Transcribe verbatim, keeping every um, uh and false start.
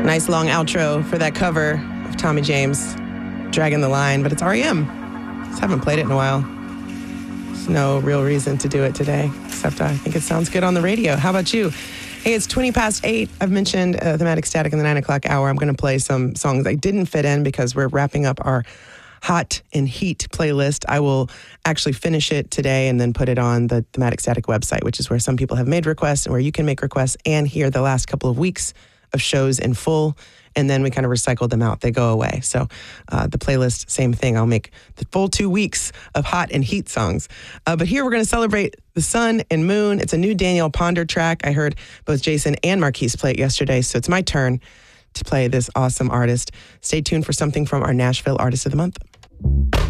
Nice long outro for that cover of Tommy James, Dragging the Line, but it's R E M. Just haven't played it in a while. There's no real reason to do it today, except I think it sounds good on the radio. How about you? Hey, it's twenty past eight. I've mentioned uh, Thematic Static in the nine o'clock hour. I'm going to play some songs I didn't fit in because we're wrapping up our Hot and Heat playlist. I will actually finish it today and then put it on the Thematic Static website, which is where some people have made requests and where you can make requests and hear the last couple of weeks of shows in full. And then we kind of recycle them out. They go away. So uh, the playlist, same thing. I'll make the full two weeks of Hot and Heat songs. Uh, but here we're going to celebrate the sun and moon. It's a new Danielle Ponder track. I heard both Jason and Marquise play it yesterday. So it's my turn to play this awesome artist. Stay tuned for something from our Nashville Artist of the Month.